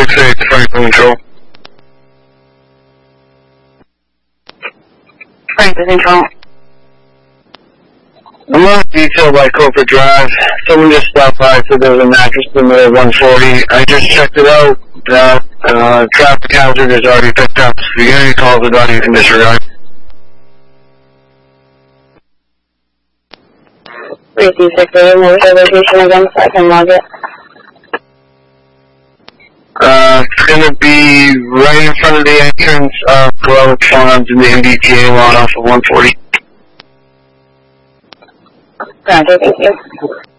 6-8 Franklin Control. Franklin Control. I'm on detail by Corporate Drive. Someone just stopped by, said there was a mattress in the 140. I just checked it out. Traffic hazard is already picked up. If you get any calls about it, you can disregard. 326 what was your location again so I can log it? It's gonna be right in front of the entrance of Glow Farms in the MBTA lot off of 140. Roger, thank you.